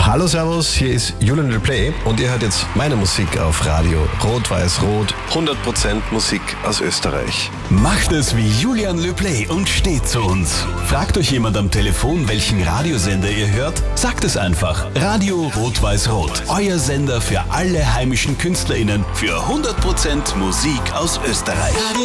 Hallo Servus, hier ist Julian LePlay und ihr hört jetzt meine Musik auf Radio Rot-Weiß-Rot. 100% Musik aus Österreich. Macht es wie Julian LePlay und steht zu uns. Fragt euch jemand am Telefon, welchen Radiosender ihr hört? Sagt es einfach. Radio Rot-Weiß-Rot. Euer Sender für alle heimischen KünstlerInnen für 100% Musik aus Österreich.